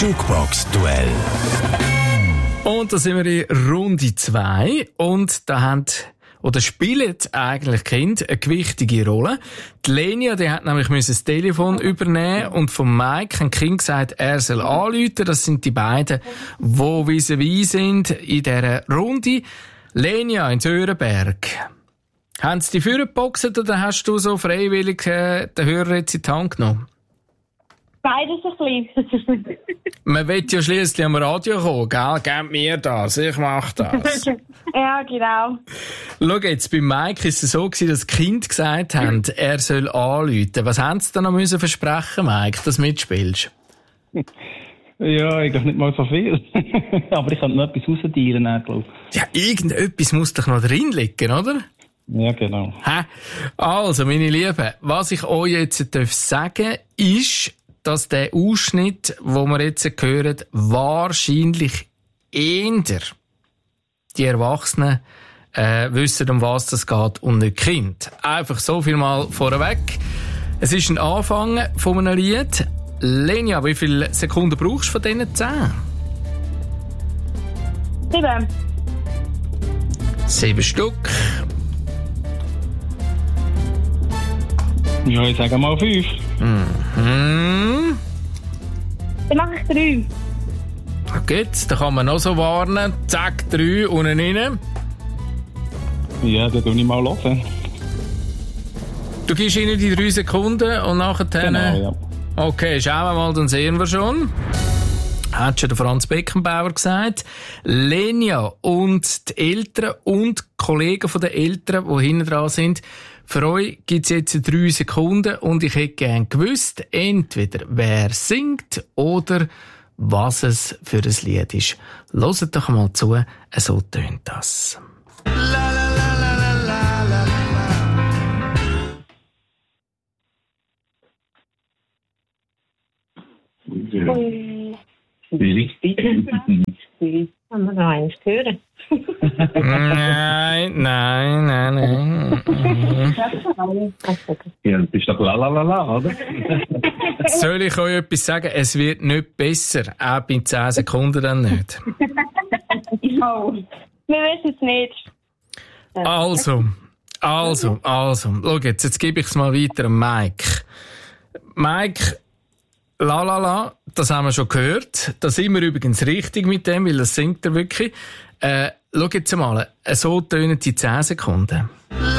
Jukebox-Duell. Und da sind wir in Runde 2 und da spielen eigentlich Kinder eine gewichtige Rolle. Die Lenia, die hat nämlich das Telefon übernehmen und von Mike hat Kind gesagt, er soll anrufen. Das sind die beiden, die vis-à-vis sind in dieser Runde. Lenia in Sörenberg. Haben sie die Führer geboxt oder hast du so freiwillig den Hörer jetzt in die Hand genommen? Beides ein bisschen. Man will ja schliesslich am Radio kommen, gell? Gebt mir das, ich mach das. Ja, genau. Schau jetzt, bei Mike ist es so gewesen, dass die Kinder gesagt haben, er soll anrufen. Was haben sie dann noch versprechen, Mike, dass du mitspielst? Ja, eigentlich nicht mal so viel. Aber ich kann noch etwas rausdieren, glaube ich. Ja, irgendetwas muss doch noch drin liegen, oder? Ja, genau. Also, meine Lieben, was ich euch jetzt sagen darf, ist, dass der Ausschnitt, den wir jetzt hören, wahrscheinlich eher die Erwachsenen wissen, um was das geht und nicht die Kinder. Einfach so viel mal vorweg. Es ist ein Anfang von einem Lied. Lenia, wie viele Sekunden brauchst du von diesen 10? 7. 7 Stück. Ja, ich sage mal 5. Mhm. Dann mache ich 3. Okay, da kann man noch so warnen. Zack, 3 unten rein. Ja, dann tue ich mal hören. Du gibst ihnen die 3 Sekunden und nachher... Genau, ja. Okay, schauen wir mal, dann sehen wir schon. Hat schon der Franz Beckenbauer gesagt. Lenia und die Eltern und die Kollegen der Eltern, die hinten dran sind, für euch gibt es jetzt 3 Sekunden und ich hätte gerne gewusst, entweder wer singt oder was es für ein Lied ist. Hört doch mal zu, so tönt das. Haben wir noch eins hören? Nein. Ja, das ist doch lalalala, oder? Soll ich euch etwas sagen? Es wird nicht besser. Auch bei 10 Sekunden dann nicht. No. Wir wissen es nicht. Also. Schau jetzt gebe ich es mal weiter an Mike. Mike, la, das haben wir schon gehört. Da sind wir übrigens richtig mit dem, weil das singt er wirklich. Schau jetzt mal, so tönen die 10 Sekunden.